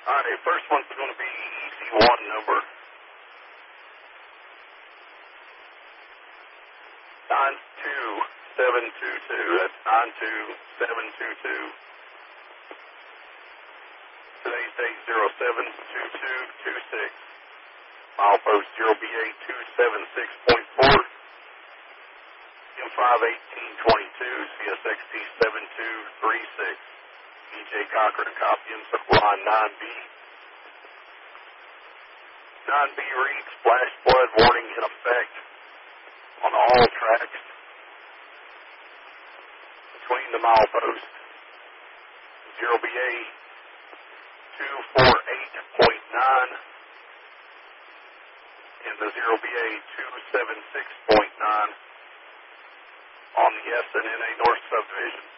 All right, first one's going to be EC1 number 92722. That's 92722. Today's date 072226. Milepost 0BA 276.4. M51822. CSXT 7236. EJ Cochran, copy input line 9B. 9B reads flash flood warning in effect on all tracks between the milepost 0BA 248.9 and the 0BA 276.9 on the SNNA North subdivision.